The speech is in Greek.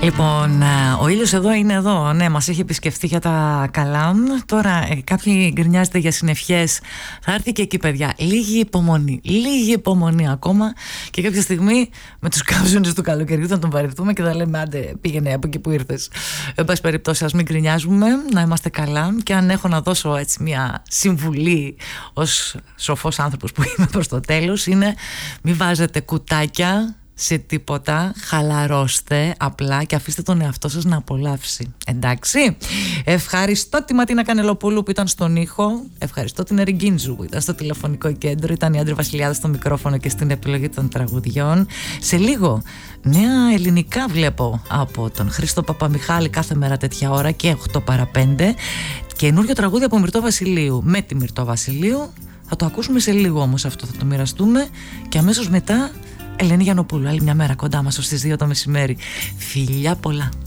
Λοιπόν, ο ήλιος εδώ είναι εδώ. Ναι, μας έχει επισκεφτεί για τα καλά. Τώρα κάποιοι γκρινιάζετε για συνευχές. Θα έρθει και εκεί, παιδιά. Λίγη υπομονή ακόμα. Και κάποια στιγμή με τους καύσονες του καλοκαιριού θα τον παρευτούμε και θα λέμε άντε πήγαινε από εκεί που ήρθες. Εν πάση περιπτώσει, ας μην γκρινιάζουμε, να είμαστε καλά. Και αν έχω να δώσω έτσι μια συμβουλή ως σοφός άνθρωπος που είμαι προς το τέλος, είναι μην βάζετε κουτάκια σε τίποτα, χαλαρώστε απλά και αφήστε τον εαυτό σας να απολαύσει. Εντάξει. Ευχαριστώ τη Ματίνα Κανελοπούλου που ήταν στον ήχο. Ευχαριστώ την Ερυγκίνζου που ήταν στο τηλεφωνικό κέντρο. Ήταν η Άντρη Βασιλιάδη στο μικρόφωνο και στην επιλογή των τραγουδιών. Σε λίγο νέα ελληνικά βλέπω από τον Χρήστο Παπαμιχάλη κάθε μέρα τέτοια ώρα και 8 παρά 5. Καινούριο τραγούδι από Μυρτώ Βασιλείου. Με τη Μυρτώ Βασιλείου. Θα το ακούσουμε σε λίγο όμως αυτό, θα το μοιραστούμε. Και αμέσως μετά Ελένη Γιαννοπούλου, άλλη μια μέρα κοντά μας ως τις 2 το μεσημέρι. Φιλιά πολλά.